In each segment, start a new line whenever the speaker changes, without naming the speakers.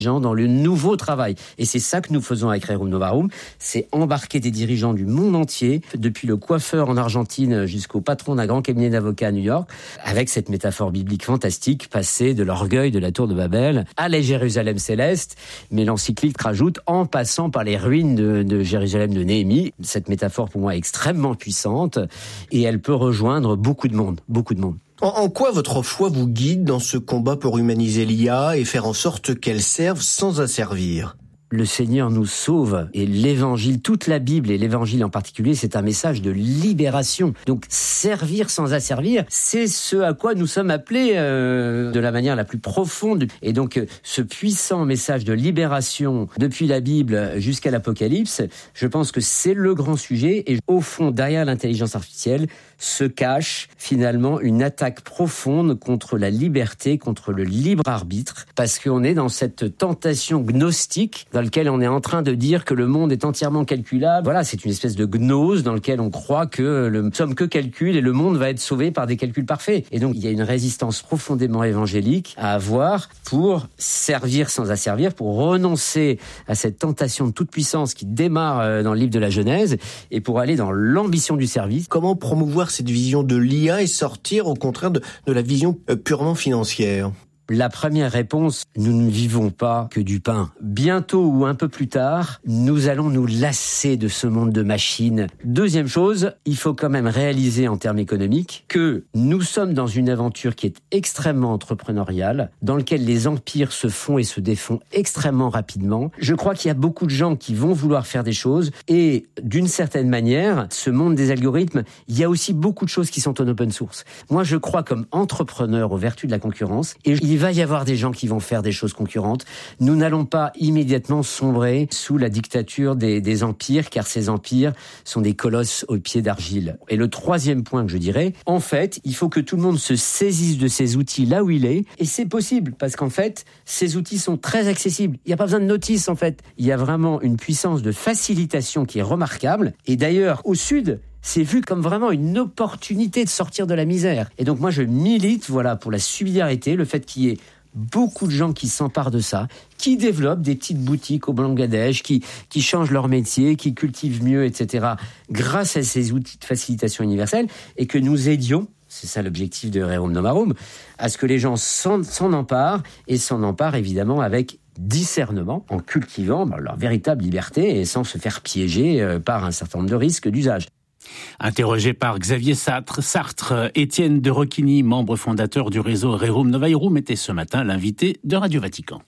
gens dans le nouveau travail. Et c'est ça que nous faisons avec Rerum Novarum, c'est embarquer des dirigeants du monde entier, depuis le coiffeur en Argentine jusqu'au patron d'un grand cabinet d'avocats à New York, avec cette métaphore biblique fantastique, passer de l'orgueil de la tour de Babel à la Jérusalem céleste, mais l'encyclique rajoute en passant par les ruines de Jérusalem de Néhémie. Cette métaphore pour moi est extrêmement puissante et elle peut rejoindre beaucoup de monde, beaucoup de monde.
En quoi votre foi vous guide dans ce combat pour humaniser l'IA et faire en sorte qu'elle serve sans asservir ?
Le Seigneur nous sauve et l'évangile, toute la Bible et l'évangile en particulier, c'est un message de libération. Donc servir sans asservir, c'est ce à quoi nous sommes appelés de la manière la plus profonde. Et donc ce puissant message de libération depuis la Bible jusqu'à l'Apocalypse, je pense que c'est le grand sujet. Et au fond, derrière l'intelligence artificielle, se cache finalement une attaque profonde contre la liberté, contre le libre arbitre, parce qu'on est dans cette tentation gnostique dans lequel on est en train de dire que le monde est entièrement calculable. Voilà, c'est une espèce de gnose dans lequel on croit que nous sommes que calcul et le monde va être sauvé par des calculs parfaits. Et donc il y a une résistance profondément évangélique à avoir pour servir sans asservir, pour renoncer à cette tentation de toute puissance qui démarre dans le livre de la Genèse et pour aller dans l'ambition du service.
Comment promouvoir cette vision de l'IA et sortir au contraire de la vision purement financière ?
La première réponse, nous ne vivons pas que du pain. Bientôt ou un peu plus tard, nous allons nous lasser de ce monde de machines. Deuxième chose, il faut quand même réaliser en termes économiques que nous sommes dans une aventure qui est extrêmement entrepreneuriale, dans laquelle les empires se font et se défont extrêmement rapidement. Je crois qu'il y a beaucoup de gens qui vont vouloir faire des choses et d'une certaine manière, ce monde des algorithmes, il y a aussi beaucoup de choses qui sont en open source. Moi, je crois comme entrepreneur aux vertus de la concurrence et il va y avoir des gens qui vont faire des choses concurrentes. Nous n'allons pas immédiatement sombrer sous la dictature des empires, car ces empires sont des colosses aux pieds d'argile. Et le troisième point que je dirais, en fait, il faut que tout le monde se saisisse de ces outils là où il est, et c'est possible, parce qu'en fait, ces outils sont très accessibles. Il n'y a pas besoin de notice, en fait. Il y a vraiment une puissance de facilitation qui est remarquable, et d'ailleurs, au Sud, c'est vu comme vraiment une opportunité de sortir de la misère. Et donc moi je milite pour la subsidiarité, le fait qu'il y ait beaucoup de gens qui s'emparent de ça, qui développent des petites boutiques au Bangladesh, qui changent leur métier, qui cultivent mieux, etc. grâce à ces outils de facilitation universelle, et que nous aidions, c'est ça l'objectif de Rerum Novarum, à ce que les gens s'en emparent, et s'en emparent évidemment avec discernement, en cultivant leur véritable liberté et sans se faire piéger par un certain nombre de risques d'usage.
Interrogé par Xavier Sartre, Étienne de Roquigny, membre fondateur du réseau Rerum Novarum, était ce matin l'invité de Radio Vatican.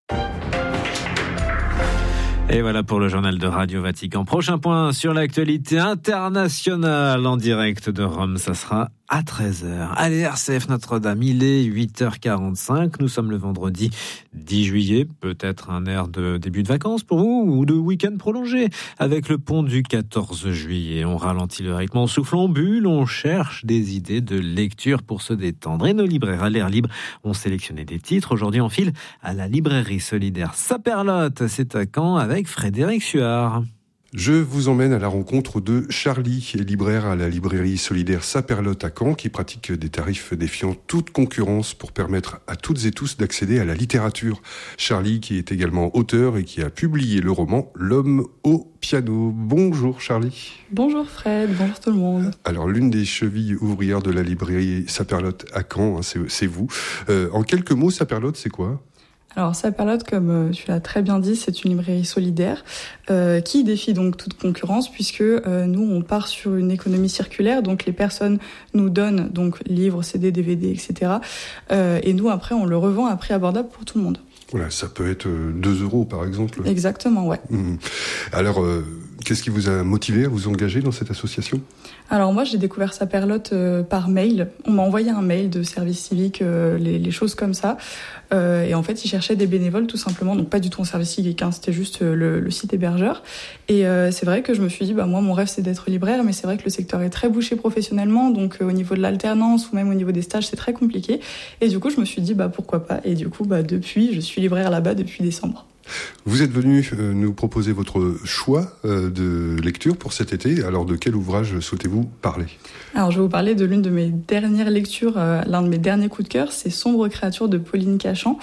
Et voilà pour le journal de Radio Vatican. Prochain point sur l'actualité internationale en direct de Rome, ça sera à 13h. Allez, RCF Notre-Dame, il est 8h45. Nous sommes le vendredi 10 juillet. Peut-être un air de début de vacances pour vous ou de week-end prolongé. Avec le pont du 14 juillet, on ralentit le rythme, on souffle, on bulle, on cherche des idées de lecture pour se détendre. Et nos libraires à l'air libre ont sélectionné des titres. Aujourd'hui, on file à la librairie solidaire Saperlotte. C'est à Caen avec Frédéric Suard.
Je vous emmène à la rencontre de Charlie, libraire à la librairie solidaire Saperlotte à Caen, qui pratique des tarifs défiant toute concurrence pour permettre à toutes et tous d'accéder à la littérature. Charlie, qui est également auteur et qui a publié le roman L'homme au piano. Bonjour Charlie.
Bonjour Fred, bonjour tout le monde.
Alors l'une des chevilles ouvrières de la librairie Saperlotte à Caen, c'est vous. En quelques mots, Saperlotte, c'est quoi ?
Alors Saperlotte, comme tu l'as très bien dit, c'est une librairie solidaire qui défie donc toute concurrence, puisque nous on part sur une économie circulaire, donc les personnes nous donnent donc livres, CD, DVD, etc. Et nous après on le revend à prix abordable pour tout le monde.
Voilà, ça peut être 2 € par exemple.
Exactement, ouais.
Alors, qu'est-ce qui vous a motivé à vous engager dans cette association ?
Alors moi, j'ai découvert Saperlotte par mail. On m'a envoyé un mail de service civique, les choses comme ça. Et en fait, ils cherchaient des bénévoles tout simplement, donc pas du tout en service civique, c'était juste le site hébergeur. Et c'est vrai que je me suis dit, moi, mon rêve, c'est d'être libraire, mais c'est vrai que le secteur est très bouché professionnellement, donc au niveau de l'alternance ou même au niveau des stages, c'est très compliqué. Et du coup, je me suis dit, pourquoi pas. Et du coup, depuis, je suis libraire là-bas depuis décembre.
Vous êtes venu nous proposer votre choix de lecture pour cet été. Alors, de quel ouvrage souhaitez-vous parler ?
Alors, je vais vous parler de l'une de mes dernières lectures, l'un de mes derniers coups de cœur, c'est Sombre créature de Pauline Cachan.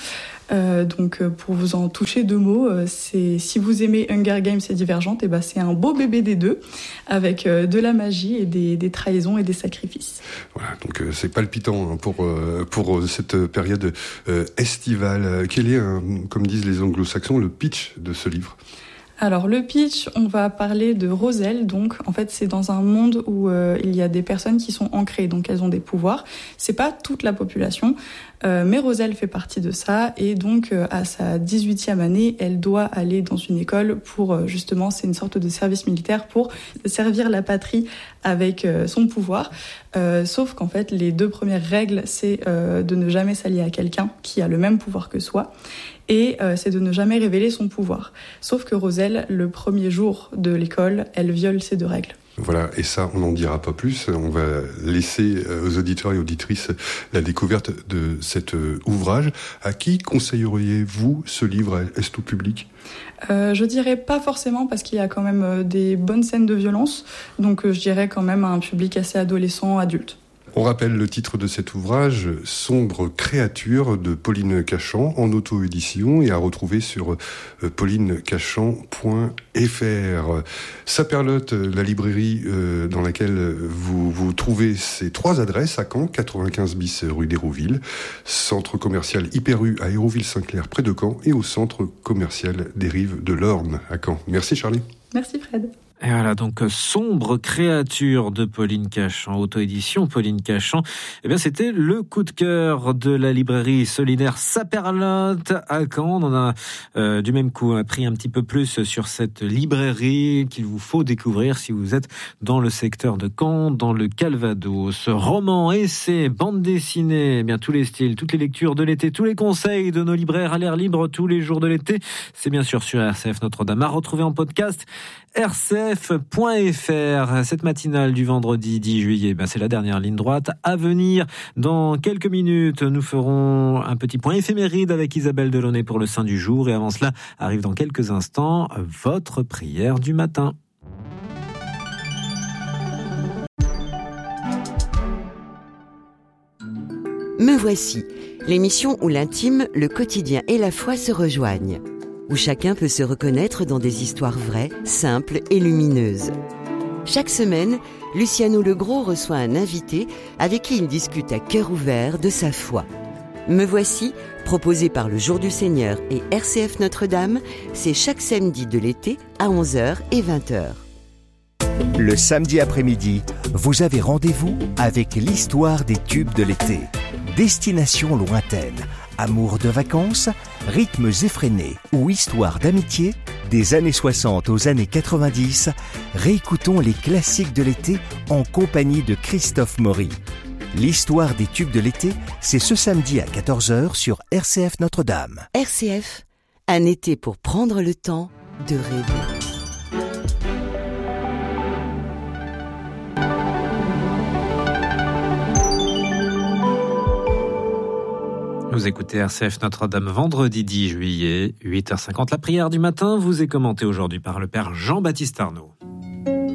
Donc pour vous en toucher 2 mots, c'est si vous aimez Hunger Games et Divergente, et c'est un beau bébé des 2 avec de la magie et des trahisons et des sacrifices.
Voilà, donc c'est palpitant pour cette période estivale. Quel est, comme disent les anglo-saxons, le pitch de ce livre ?
Alors le pitch, on va parler de Roselle. Donc en fait c'est dans un monde où il y a des personnes qui sont ancrées, donc elles ont des pouvoirs. C'est pas toute la population, mais Roselle fait partie de ça, et donc à sa 18e année, elle doit aller dans une école pour justement, c'est une sorte de service militaire pour servir la patrie avec son pouvoir. Sauf qu'en fait les 2 premières règles, c'est de ne jamais s'allier à quelqu'un qui a le même pouvoir que soi. Et c'est de ne jamais révéler son pouvoir. Sauf que Roselle, le premier jour de l'école, elle viole ces 2 règles.
Voilà, et ça, on n'en dira pas plus. On va laisser aux auditeurs et auditrices la découverte de cet ouvrage. À qui conseilleriez-vous ce livre ? Est-ce tout public ?
Je dirais pas forcément, parce qu'il y a quand même des bonnes scènes de violence. Donc je dirais quand même à un public assez adolescent, adulte.
On rappelle le titre de cet ouvrage, Sombre créature, de Pauline Cachan, en auto-édition et à retrouver sur paulinecachan.fr. Saperlotte, la librairie dans laquelle vous trouvez ces 3 adresses à Caen, 95 bis rue d'Hérouville, centre commercial Hyper U à Hérouville-Saint-Clair près de Caen, et au centre commercial des Rives de l'Orne à Caen. Merci Charlie.
Merci Fred.
Et voilà, donc Sombre créature de Pauline Cachan, auto-édition Pauline Cachan. Eh bien, c'était le coup de cœur de la librairie solidaire Saperlotte à Caen. On en a du même coup appris un petit peu plus sur cette librairie qu'il vous faut découvrir si vous êtes dans le secteur de Caen, dans le Calvados. Roman, essai, bande dessinée, eh bien tous les styles, toutes les lectures de l'été, tous les conseils de nos libraires à l'air libre tous les jours de l'été. C'est bien sûr sur RCF Notre-Dame à retrouver en podcast. rcf.fr. Cette matinale du vendredi 10 juillet, c'est la dernière ligne droite à venir. Dans quelques minutes, nous ferons un petit point éphéméride avec Isabelle Delaunay pour le Saint du jour. Et avant cela, arrive dans quelques instants votre prière du matin.
Me voici, l'émission où l'intime, le quotidien et la foi se rejoignent, où chacun peut se reconnaître dans des histoires vraies, simples et lumineuses. Chaque semaine, Luciano Legros reçoit un invité avec qui il discute à cœur ouvert de sa foi. Me voici, proposé par le Jour du Seigneur et RCF Notre-Dame, c'est chaque samedi de l'été à 11h et 20h.
Le samedi après-midi, vous avez rendez-vous avec l'histoire des tubes de l'été. Destination lointaine, amour de vacances, rythmes effrénés ou histoire d'amitié, des années 60 aux années 90, réécoutons les classiques de l'été en compagnie de Christophe Maury. L'histoire des tubes de l'été, c'est ce samedi à 14h sur RCF Notre-Dame.
RCF, un été pour prendre le temps de rêver.
Vous écoutez RCF Notre-Dame vendredi 10 juillet, 8h50. La prière du matin vous est commentée aujourd'hui par le Père Jean-Baptiste Arnaud.